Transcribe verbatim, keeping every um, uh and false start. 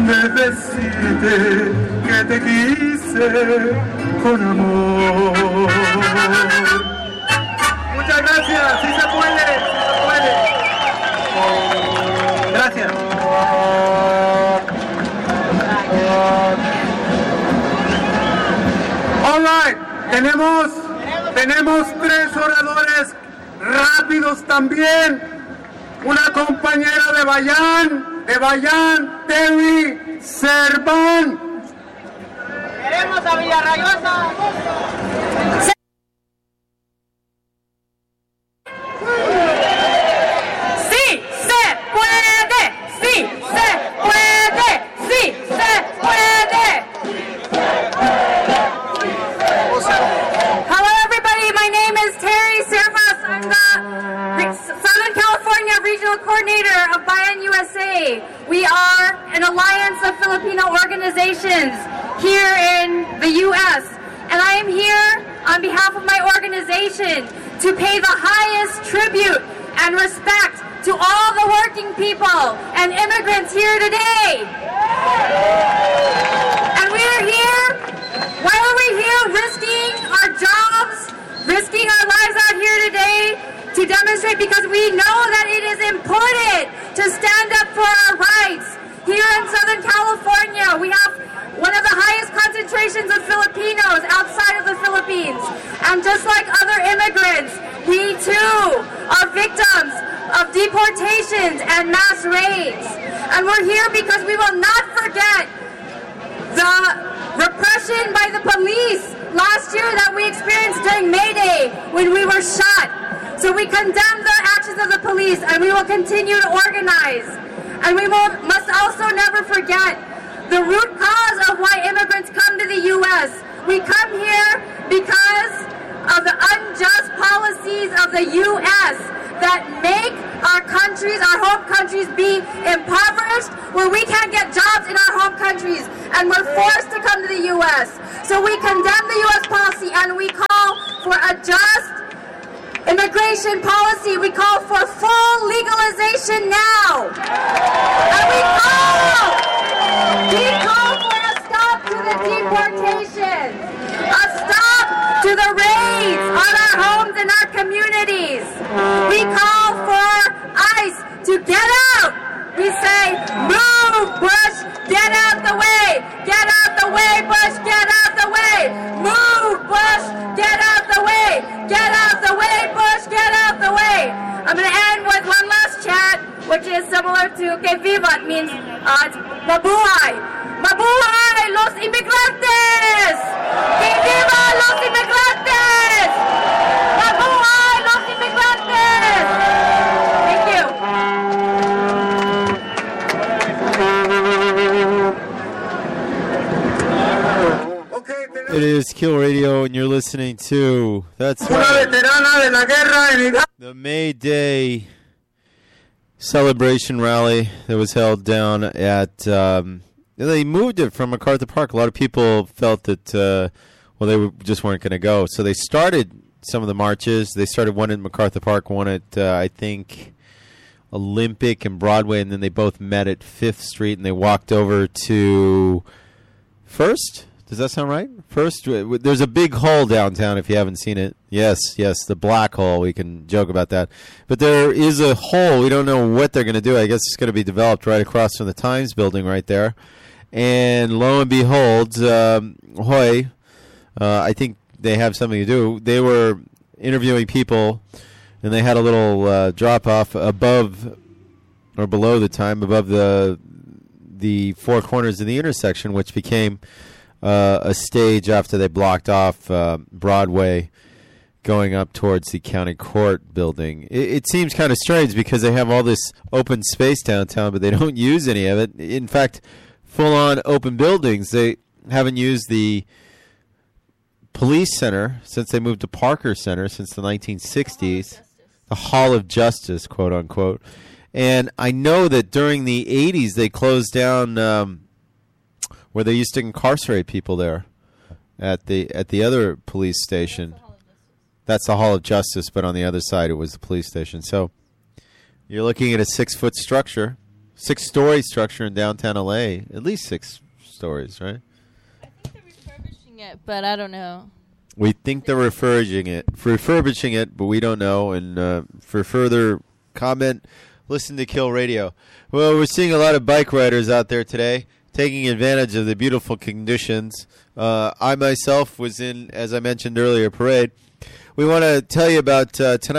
de decirte que te quise con amor. Muchas gracias, sí se puede, sí se puede. Gracias. All right, tenemos, tenemos tres oradores rápidos también. Una compañera de Bayán, de Bayán, Terry Serván. Queremos a Villarrayosa. Sí se puede, sí se puede, sí se puede. Hello everybody, my name is Terry Servas. I'm the Southern California Regional Coordinator of Bayan U S A. We are an alliance of Filipino organizations here in the U S And I am here on behalf of my organization to pay the highest tribute and respect to all the working people and immigrants here today. And we are here, why are we here risking our jobs, risking our lives out here today to demonstrate? Because we know that it is important to stand up for our rights. Here in Southern California, we have one of the highest concentrations of Filipinos outside of the Philippines. And just like other immigrants, we too are victims of deportations and mass raids. And we're here because we will not forget the repression by the police last year that we experienced during May Day when we were shot. So we condemn the actions of the police and we will continue to organize. And we will, must also never forget the root cause of why immigrants come to the U S We come here because of the unjust policies of the U S that make our countries, our home countries, be impoverished, where we can't get jobs in our home countries, and we're forced to come to the U S So we condemn the U S policy, and we call for a just immigration policy. We call for full legalization now. And we call, we call for a stop to the deportations, a stop to the raids on our homes and our communities. We call for ICE to get out. We say, move, Bush, get out the way. Get out the way, Bush, get out the way. Move, Bush, get out the way. Get out the way, Bush, get out the way. I'm going to end with one last chant, which is similar to que viva. It means uh, mabuhay. Mabuhay los inmigrantes. Que viva los inmigrantes. Mabuhay los inmigrantes. Thank you. It is Kill Radio, and you're listening to, that's right, the May Day celebration rally that was held down at, um, they moved it from MacArthur Park. A lot of people felt that, uh, well, they were, just weren't going to go. So they started some of the marches. They started one at MacArthur Park, one at, uh, I think, Olympic and Broadway, and then they both met at Fifth Street, and they walked over to First. Does that sound right? First, there's a big hole downtown if you haven't seen it. Yes, yes, the black hole. We can joke about that. But there is a hole. We don't know what they're going to do. I guess it's going to be developed right across from the Times building right there. And lo and behold, um, Hoy, uh, I think they have something to do. They were interviewing people, and they had a little uh, drop-off above or below the time, above the the four corners of the intersection, which became Uh, a stage after they blocked off uh, Broadway going up towards the county court building. It, it seems kind of strange because they have all this open space downtown, but they don't use any of it. In fact, full-on open buildings. They haven't used the police center since they moved to Parker Center since the nineteen sixties. The Hall of Justice, quote-unquote. And I know that during the eighties they closed down Um, where they used to incarcerate people there at the at the other police station. That's the Hall of Justice, but on the other side it was the police station. So you're looking at a six-foot structure six-story structure in downtown L A. At least six stories, right? I think they're refurbishing it, but I don't know. We think they're refurbishing it, refurbishing it, but we don't know. And uh, for further comment, listen to Kill Radio. Well, we're seeing a lot of bike riders out there today, taking advantage of the beautiful conditions. Uh, I myself was in, as I mentioned earlier, parade. We want to tell you about uh, tonight.